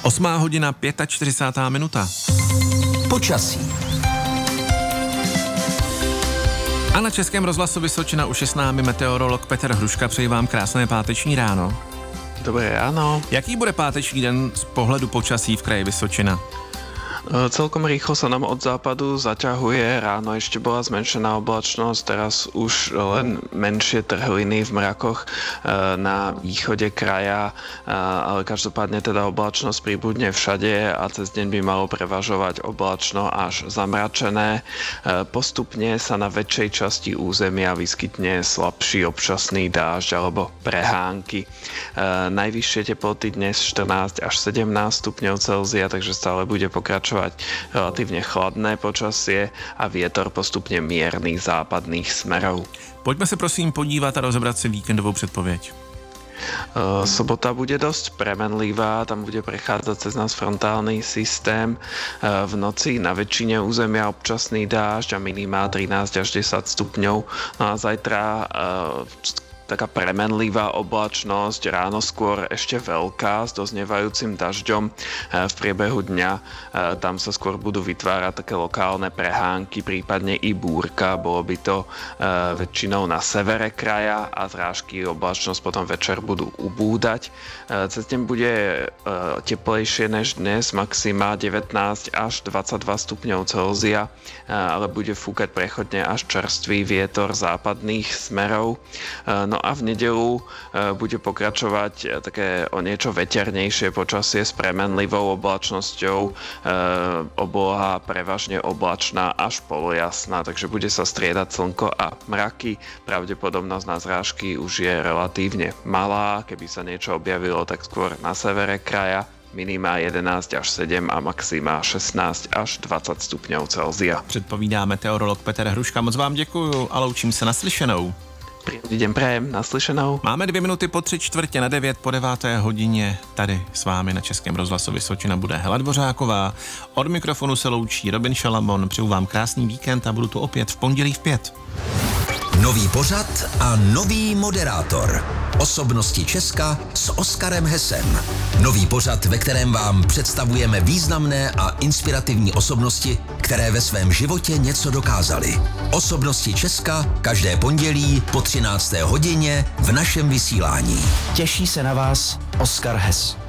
8:45 minuta. Počasí. A na Českém rozhlasu Vysočina už je s námi meteorolog Petr Hruška. Přeji vám krásné páteční ráno. Dobré ráno. Jaký bude páteční den z pohledu počasí v kraji Vysočina? Celkom rýchlo sa nám od západu zaťahuje, ráno ešte bola zmenšená oblačnosť, teraz už len menšie trhliny v mrakoch na východe kraja, ale každopádne teda oblačnosť pribudne všade a cez deň by malo prevažovať oblačno až zamračené. Postupne sa na väčšej časti územia vyskytne slabší občasný dážď alebo prehánky. Najvyššie teploty dnes 14 až 17 stupňov Celzia, takže stále bude pokračovať relatívne chladné počasie a vietor postupne miernych západných smerov. Poďme sa prosím podívat a rozebrať si víkendovou předpověď. Sobota bude dosť premenlivá, tam bude prechádzať cez nás frontálny systém. V noci na väčšine územia občasný dážď a minimá 13 až 10 stupňov. No a zajtra taká premenlivá oblačnosť, ráno skôr ešte veľká s doznievajúcim dažďom. V priebehu dňa tam sa skôr budú vytvárať také lokálne prehánky, prípadne i búrka. Bolo by to väčšinou na severe kraja a zrážky oblačnosť potom večer budú ubúdať. Cez deň bude teplejšie než dnes, maxima 19 až 22 stupňov Celzia, ale bude fúkať prechodne až čerstvý vietor západných smerov. No a v nedeľu bude pokračovať také o niečo veternejšie počasie s premenlivou oblačnosťou. Obloha prevažne oblačná až polojasná, takže bude sa striedať slnko a mraky. Pravdepodobnosť na zrážky už je relatívne malá. Keby sa niečo objavilo, tak skôr na severe kraja. Minima 11 až 7 a maxima 16 až 20 stupňov Celzia. Předpovídá meteorolog Petr Hruška. Moc vám děkuju a loučím se naslyšenou. Príjemný deň prajem, naslyšenou. Máme 2 minuty po 8:45, po 9. hodině. Tady s vámi na Českém rozhlasu Vysočina bude Hela Dvořáková. Od mikrofonu se loučí Robin Šalamon. Přeju vám krásný víkend a budu tu opět v pondělí v 5. Nový pořad a nový moderátor. Osobnosti Česka s Oskarem Hesem. Nový pořad, ve kterém vám představujeme významné a inspirativní osobnosti, které ve svém životě něco dokázaly. Osobnosti Česka každé pondělí po 13. hodině v našem vysílání. Těší se na vás Oskar Hes.